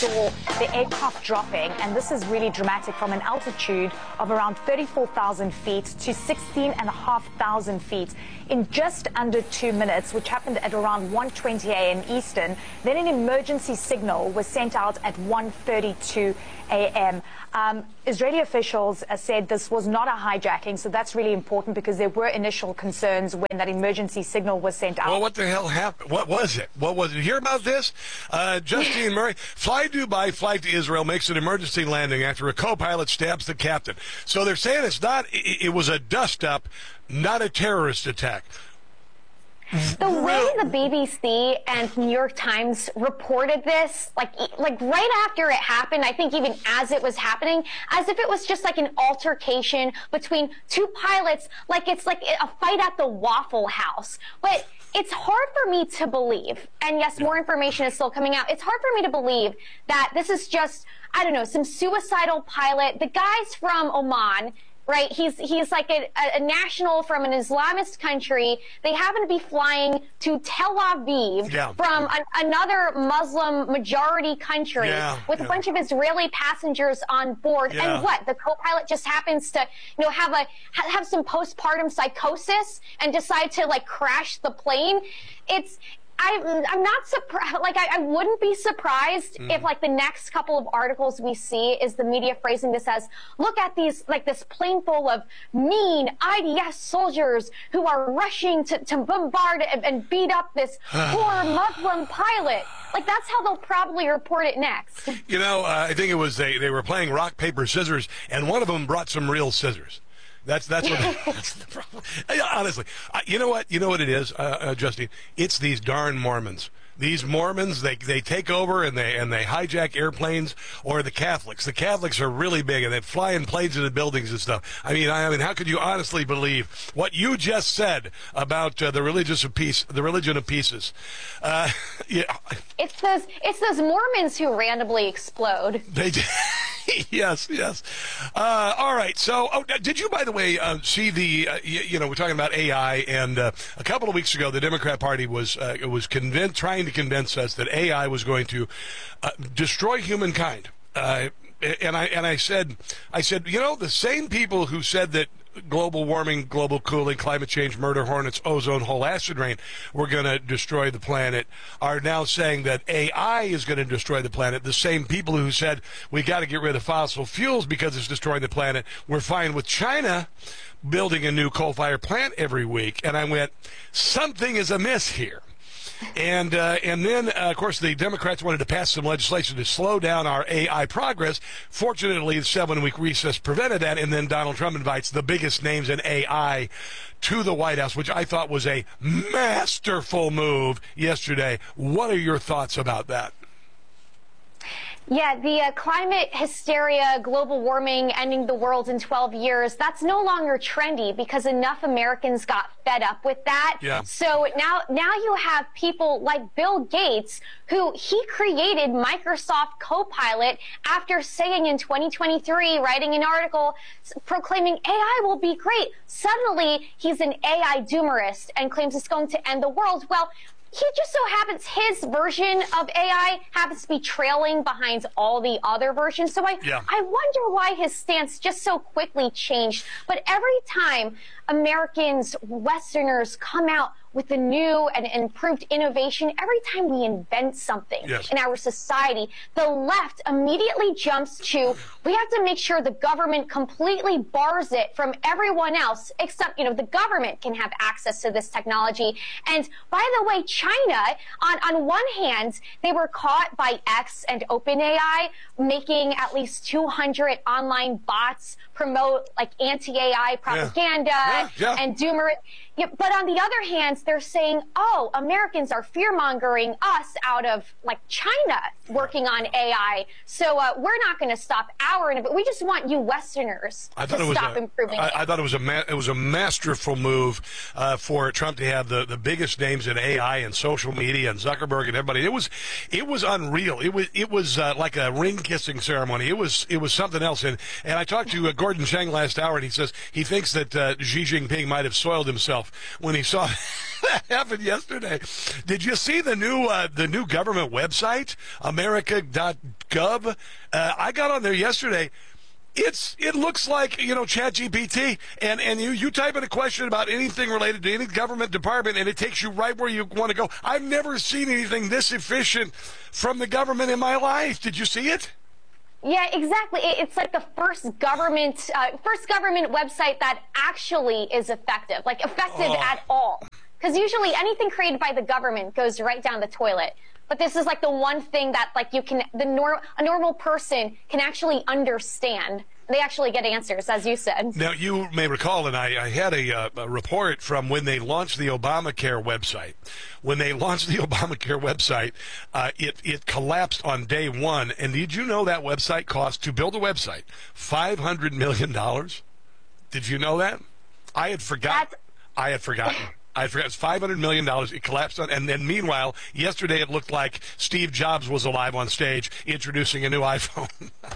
saw the aircraft dropping, and this is really dramatic, from an altitude of around 34,000 feet to 16,500 feet in just under 2 minutes, which happened at around 1:20 a.m. Eastern. Then an emergency signal was sent out at 1:32 a.m. Israeli officials said this was not a hijacking, so that's really important because there were initial concerns when that emergency signal was sent out. Well, what the hell happened? What was it? What was it? You hear about this? Justine Murray, Fly Dubai flight to Israel makes an emergency landing after a co-pilot stabs the captain. So they're saying it was a dust-up, not a terrorist attack. The way the BBC and New York Times reported this, like right after it happened, I think even as it was happening, as if it was just like an altercation between two pilots, like it's like a fight at the Waffle House. But it's hard for me to believe, and yes, more information is still coming out. It's hard for me to believe that this is just, I don't know, some suicidal pilot. The guy's from Oman. Right, he's like a national from an Islamist country. They happen to be flying to Tel Aviv from another Muslim majority country with a bunch of Israeli passengers on board. And what? The co-pilot just happens to, have some postpartum psychosis and decide to like crash the plane. I'm not surprised. Like, I wouldn't be surprised if, like, the next couple of articles we see is the media phrasing this as, look at these, like, this plane full of mean IDF soldiers who are rushing to bombard and beat up this poor Muslim pilot. Like, that's how they'll probably report it next. I think it was they were playing rock, paper, scissors, and one of them brought some real scissors. That's that's the problem. Honestly, you know what it is, Justine? It's these darn Mormons. These Mormons, they take over and they hijack airplanes, or the Catholics. The Catholics are really big and they fly in planes into buildings and stuff. I mean, how could you honestly believe what you just said about the religion of pieces? It's those Mormons who randomly explode. They do. Yes. All right. So, did you, by the way, see the? We're talking about AI, and a couple of weeks ago, the Democrat Party was trying to convince us that AI was going to destroy humankind. And I said, the same people who said that global warming, global cooling, climate change, murder hornets, ozone hole, acid rain were going to destroy the planet are now saying that AI is going to destroy the planet. The same people who said we got to get rid of fossil fuels because it's destroying the planet were fine with China building a new coal-fired plant every week. And I went, something is amiss here. And then, of course, the Democrats wanted to pass some legislation to slow down our AI progress. Fortunately, the 7-week recess prevented that, and then Donald Trump invites the biggest names in AI to the White House, which I thought was a masterful move yesterday. What are your thoughts about that? Yeah, the climate hysteria, global warming, ending the world in 12 years, that's no longer trendy because enough Americans got fed up with that. Yeah. So now you have people like Bill Gates, who he created Microsoft Copilot after saying in 2023, writing an article proclaiming AI will be great. Suddenly, he's an AI doomerist and claims it's going to end the world. Well, he just so happens his version of AI happens to be trailing behind all the other versions. So I wonder why his stance just so quickly changed. But every time Americans, Westerners come out with a new and improved innovation, every time we invent something in our society, the left immediately jumps to, we have to make sure the government completely bars it from everyone else, except, the government can have access to this technology. And by the way, China, on one hand, they were caught by X and OpenAI making at least 200 online bots promote like anti-AI propaganda and doomer. Yeah, but on the other hand, they're saying, oh, Americans are fear-mongering us out of, like, China working on AI. So we're not going to stop our innovation. We just want you Westerners to stop improving it. I thought it was a masterful move for Trump to have the biggest names in AI and social media and Zuckerberg and everybody. It was unreal. It was like a ring-kissing ceremony. It was something else. And I talked to Gordon Chang last hour, and he says he thinks that Xi Jinping might have soiled himself when he saw that happen yesterday. Did you see the new government website, America.gov? Gov. I got on there yesterday. It looks like, ChatGPT, and you type in a question about anything related to any government department, and it takes you right where you want to go. I've never seen anything this efficient from the government in my life. Did you see it? Yeah, exactly. It's like the first government website that actually is effective, at all. Because usually anything created by the government goes right down the toilet. But this is like the one thing that a normal person can actually understand. They actually get answers, as you said. Now, you may recall, and I had a report from when they launched the Obamacare website. When they launched the Obamacare website, it collapsed on day one. And did you know that website cost, to build a website, $500 million? Did you know that? I had forgotten. It's $500 million. It collapsed on, and then meanwhile, yesterday it looked like Steve Jobs was alive on stage introducing a new iPhone.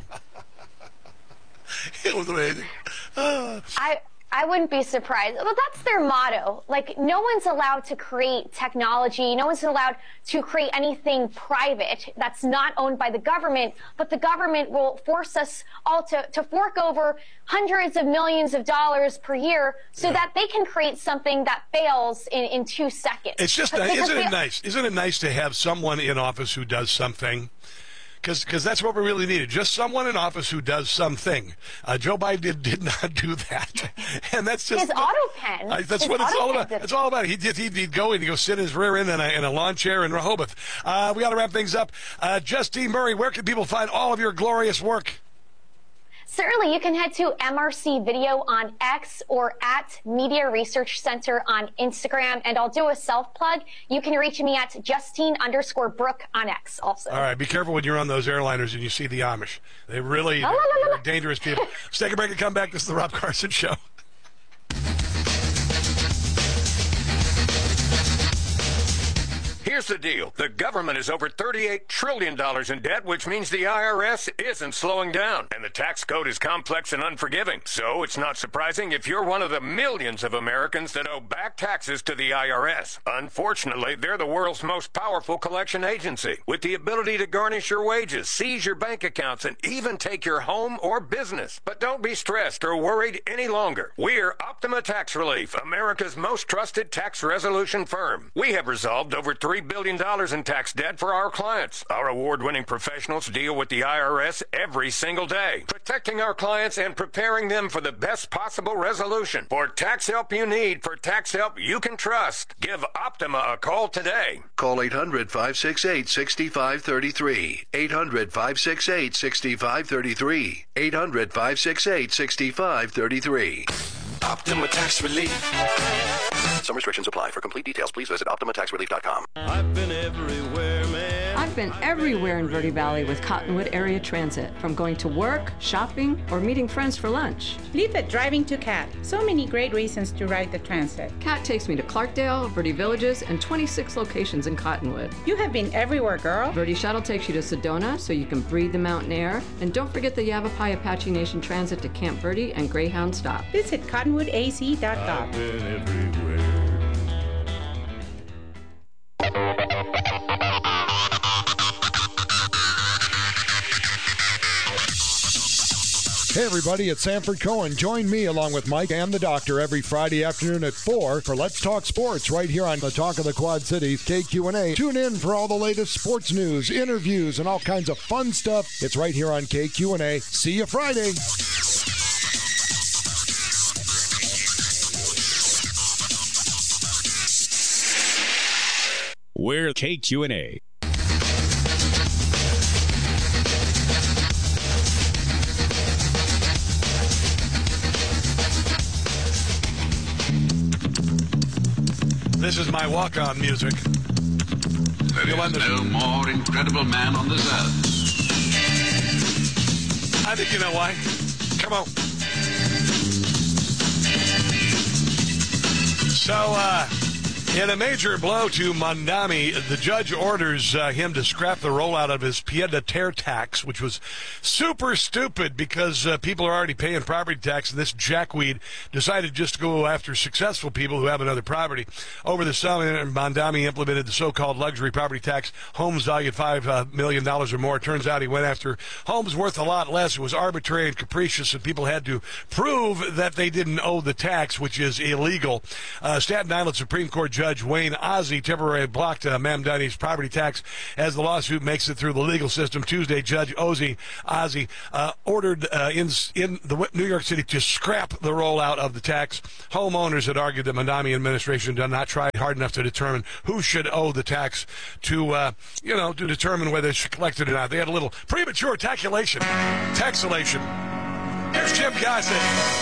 It was amazing. I wouldn't be surprised. Well, that's their motto. Like, no one's allowed to create technology. No one's allowed to create anything private that's not owned by the government. But the government will force us all to fork over hundreds of millions of dollars per year so that they can create something that fails in 2 seconds. It's just, isn't it nice? Isn't it nice to have someone in office who does something? Because that's what we really needed. Just someone in office who does something. Joe Biden did not do that. And that's just... His auto pen. That's what it's all about. It's all about. He'd go sit in his rear end in a lawn chair in Rehoboth. We got to wrap things up. Justine Murray, where can people find all of your glorious work? Certainly, you can head to MRC Video on X or at Media Research Center on Instagram. And I'll do a self-plug. You can reach me at Justine_Brooke on X also. All right, be careful when you're on those airliners and you see the Amish. They're dangerous people. Let's take a break and come back. This is the Rob Carson Show. Here's the deal. The government is over $38 trillion in debt, which means the IRS isn't slowing down. And the tax code is complex and unforgiving. So it's not surprising if you're one of the millions of Americans that owe back taxes to the IRS. Unfortunately, they're the world's most powerful collection agency, with the ability to garnish your wages, seize your bank accounts, and even take your home or business. But don't be stressed or worried any longer. We're Optima Tax Relief, America's most trusted tax resolution firm. We have resolved over $3 billion in tax debt for our clients. Our award-winning professionals deal with the IRS every single day, protecting our clients and preparing them for the best possible resolution. For tax help you need, for tax help you can trust, give Optima a call today. Call 800-568-6533. 800-568-6533. 800-568-6533. Optima Tax Relief. Some restrictions apply. For complete details, please visit OptimaTaxRelief.com. I've been everywhere, man. I've been everywhere in Verde Valley with Cottonwood Area Transit, from going to work, shopping, or meeting friends for lunch. Leave it driving to CAT. So many great reasons to ride the transit. CAT takes me to Clarkdale, Verde Villages, and 26 locations in Cottonwood. You have been everywhere, girl. Verde Shuttle takes you to Sedona so you can breathe the mountain air. And don't forget the Yavapai Apache Nation Transit to Camp Verde and Greyhound Stop. Visit cottonwoodac.com. I've been everywhere. Hey everybody, it's Sanford Cohen. Join me along with Mike and the Doctor every Friday afternoon at 4 for Let's Talk Sports right here on the Talk of the Quad Cities, KQNA. Tune in for all the latest sports news, interviews, and all kinds of fun stuff. It's right here on KQNA. See you Friday. We're KQNA. This is my walk-on music. There is no more incredible man on this earth. I think you know why. Come on. So, In a major blow to Mondami, the judge orders him to scrap the rollout of his pied-à-terre tax, which was super stupid because people are already paying property tax, and this jackweed decided just to go after successful people who have another property. Over the summer, Mondami implemented the so-called luxury property tax, homes valued $5 million or more. It turns out he went after homes worth a lot less. It was arbitrary and capricious, and people had to prove that they didn't owe the tax, which is illegal. Staten Island Supreme Court Judge Wayne Ozzie temporarily blocked Mamdani's property tax as the lawsuit makes it through the legal system. Tuesday, Judge Ozzie ordered in the New York City to scrap the rollout of the tax. Homeowners had argued that Mondami administration did not try hard enough to determine who should owe the tax to determine whether it's collected or not. They had a little premature taxation. Here's Jim Gossett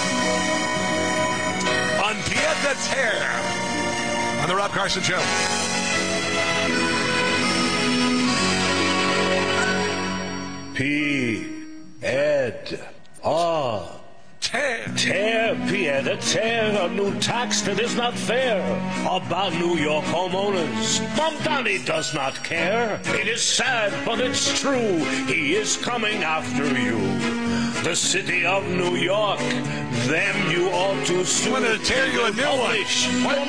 on pied-à-terre on the Rob Carson Show. Pied-à-terre, a new tax that is not fair. About New York homeowners, Mamdani does not care. It is sad, but it's true. He is coming after you. The city of New York, them you ought to sue. I'm going to tear you a new one.